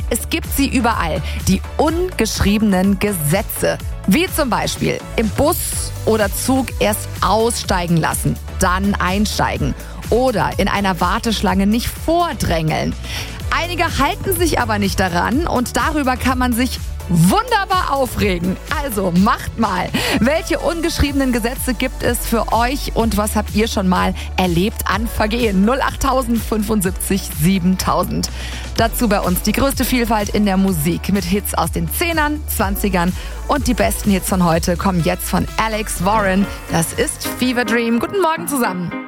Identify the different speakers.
Speaker 1: Es gibt sie überall, die ungeschriebenen Gesetze. Wie zum Beispiel im Bus oder Zug erst aussteigen lassen, dann einsteigen. Oder in einer Warteschlange nicht vordrängeln. Einige halten sich aber nicht daran und darüber kann man sich wunderbar aufregen. Also macht mal. Welche ungeschriebenen Gesetze gibt es für euch und was habt ihr schon mal erlebt an Vergehen? 08000 75 7000. Dazu bei uns die größte Vielfalt in der Musik mit Hits aus den 10ern, 20ern und die besten Hits von heute kommen jetzt von Alex Warren. Das ist Fever Dream. Guten Morgen zusammen.